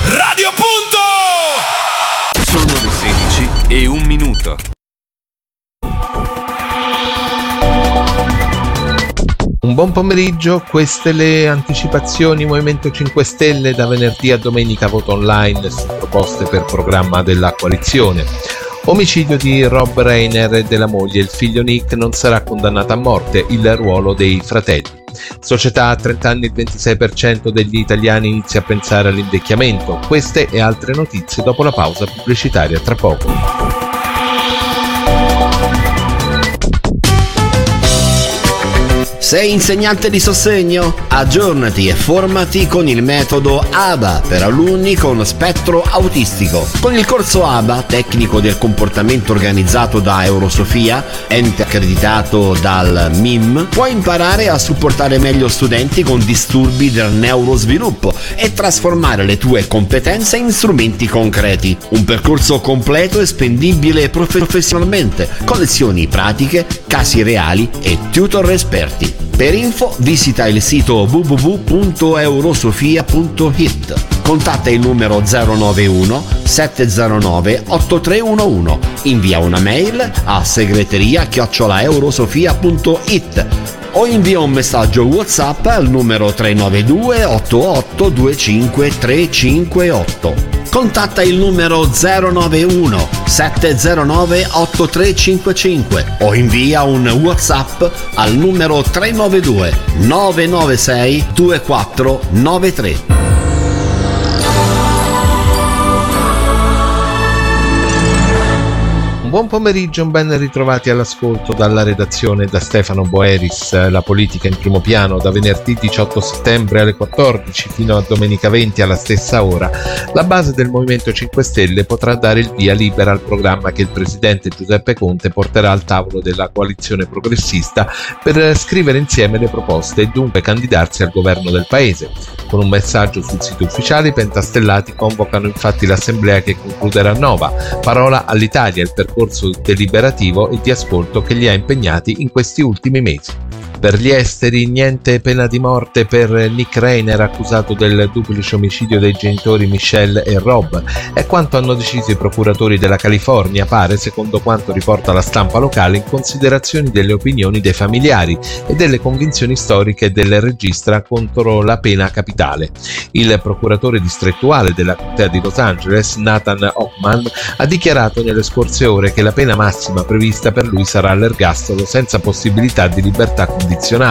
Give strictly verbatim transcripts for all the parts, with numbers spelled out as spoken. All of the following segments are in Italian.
Radio Punto! Sono le sedici e un minuto. Un buon pomeriggio, queste le anticipazioni Movimento cinque Stelle da venerdì a domenica, voto online su proposte per programma della coalizione. Omicidio di Rob Reiner e della moglie, il figlio Nick non sarà condannato a morte, il ruolo dei fratelli. Società a trenta anni, il ventisei per cento degli italiani inizia a pensare all'invecchiamento. Queste e altre notizie dopo la pausa pubblicitaria tra poco. Sei insegnante di sostegno? Aggiornati e formati con il metodo A B A per alunni con spettro autistico. Con il corso A B A, tecnico del comportamento organizzato da Eurosofia, ente accreditato dal M I M, puoi imparare a supportare meglio studenti con disturbi del neurosviluppo e trasformare le tue competenze in strumenti concreti. Un percorso completo e spendibile professionalmente, con lezioni pratiche, casi reali e tutor esperti. Per info visita il sito w w w punto eurosofia punto i t. Contatta il numero zero nove uno sette zero nove otto tre uno uno. Invia una mail a segreteria chiocciola eurosofia punto i t o invia un messaggio WhatsApp al numero tre nove due otto otto due cinque tre cinque otto. Contatta il numero zero nove uno sette zero nove otto tre cinque cinque o invia un WhatsApp al numero tre nove due nove nove sei due quattro nove tre. Buon pomeriggio, ben ritrovati all'ascolto dalla redazione da Stefano Boeris. La politica in primo piano da venerdì diciotto settembre alle quattordici fino a domenica venti alla stessa ora. La base del Movimento cinque Stelle potrà dare il via libera al programma che il presidente Giuseppe Conte porterà al tavolo della coalizione progressista per scrivere insieme le proposte e dunque candidarsi al governo del paese. Con un messaggio sul sito ufficiale i pentastellati convocano infatti l'assemblea che concluderà Nova. Parola all'Italia, il percorso deliberativo e di ascolto che li ha impegnati in questi ultimi mesi. Per gli esteri, niente pena di morte per Nick Reiner, accusato del duplice omicidio dei genitori Michelle e Rob. È quanto hanno deciso i procuratori della California, pare, secondo quanto riporta la stampa locale, in considerazione delle opinioni dei familiari e delle convinzioni storiche del regista contro la pena capitale. Il procuratore distrettuale della contea di Los Angeles, Nathan Hochman, ha dichiarato nelle scorse ore che la pena massima prevista per lui sarà l'ergastolo senza possibilità di libertà condizionale.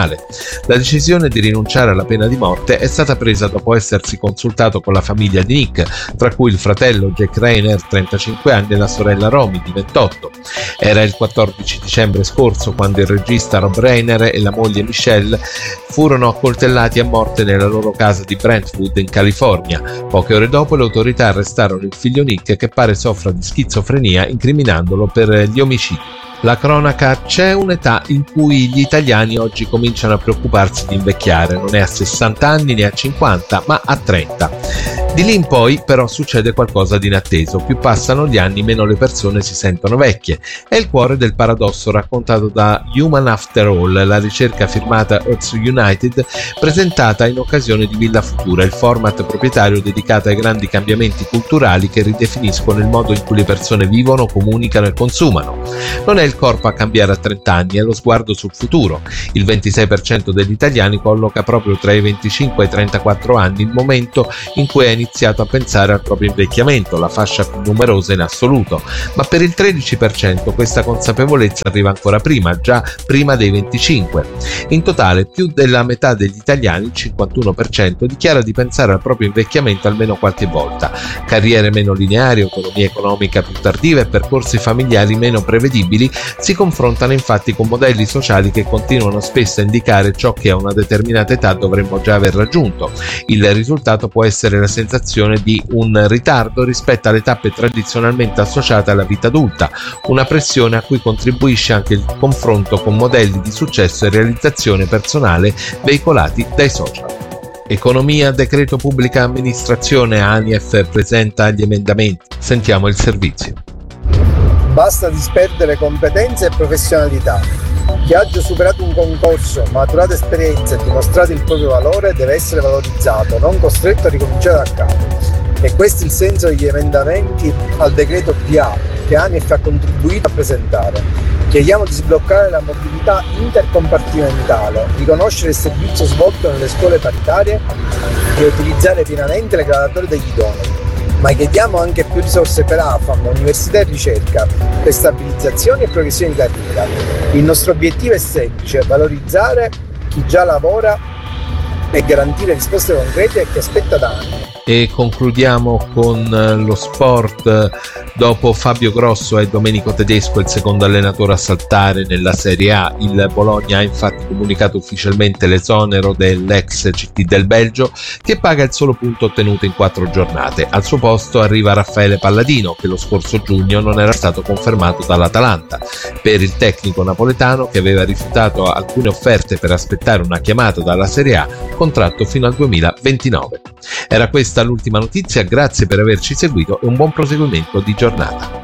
La decisione di rinunciare alla pena di morte è stata presa dopo essersi consultato con la famiglia di Nick, tra cui il fratello Jake Reiner, trentacinque anni, e la sorella Romy, di ventotto. Era il quattordici dicembre scorso quando il regista Rob Reiner e la moglie Michelle furono accoltellati a morte nella loro casa di Brentwood in California. Poche ore dopo le autorità arrestarono il figlio Nick, che pare soffra di schizofrenia, incriminandolo per gli omicidi. La cronaca: c'è un'età in cui gli italiani oggi cominciano a preoccuparsi di invecchiare, non è a sessanta anni né a cinquanta, ma a trenta. Di lì in poi però succede qualcosa di inatteso: più passano gli anni meno le persone si sentono vecchie. È il cuore del paradosso raccontato da Human After All, la ricerca firmata Earth United presentata in occasione di Villa Futura, il format proprietario dedicato ai grandi cambiamenti culturali che ridefiniscono il modo in cui le persone vivono, comunicano e consumano. Non è il corpo a cambiare a trenta anni, è lo sguardo sul futuro. Il ventisei per cento degli italiani colloca proprio tra i venticinque e i trentaquattro anni il momento in cui ha iniziato a pensare al proprio invecchiamento, la fascia più numerosa in assoluto, ma per il tredici per cento questa consapevolezza arriva ancora prima, già prima dei venticinque. In totale più della metà degli italiani, il cinquantuno per cento, dichiara di pensare al proprio invecchiamento almeno qualche volta. Carriere meno lineari, autonomia economica più tardiva e percorsi familiari meno prevedibili si confrontano infatti con modelli sociali che continuano spesso a indicare ciò che a una determinata età dovremmo già aver raggiunto. Il risultato può essere la sensazione di un ritardo rispetto alle tappe tradizionalmente associate alla vita adulta, una pressione a cui contribuisce anche il confronto con modelli di successo e realizzazione personale veicolati dai social. Economia, decreto pubblica amministrazione, ANIEF presenta gli emendamenti. Sentiamo il servizio. Basta disperdere competenze e professionalità. Chi ha già superato un concorso, maturato esperienza e dimostrato il proprio valore deve essere valorizzato, non costretto a ricominciare da capo. E questo è il senso degli emendamenti al decreto P A che ANIF ha contribuito a presentare. Chiediamo di sbloccare la mobilità intercompartimentale, riconoscere il servizio svolto nelle scuole paritarie e utilizzare pienamente le graduatorie degli idonei. Ma chiediamo anche più risorse per A F A M, università e ricerca, per stabilizzazione e progressione di carriera. Il nostro obiettivo è semplice: valorizzare chi già lavora e garantire risposte concrete a chi aspetta da anni. E concludiamo con lo sport. Dopo Fabio Grosso e Domenico Tedesco, il secondo allenatore a saltare nella Serie A, il Bologna ha infatti comunicato ufficialmente l'esonero dell'ex C T del Belgio, che paga il solo punto ottenuto in quattro giornate. Al suo posto arriva Raffaele Palladino, che lo scorso giugno non era stato confermato dall'Atalanta. Per il tecnico napoletano, che aveva rifiutato alcune offerte per aspettare una chiamata dalla Serie A, contratto fino al duemilaventinove. Era questa l'ultima notizia, grazie per averci seguito e un buon proseguimento di giornata.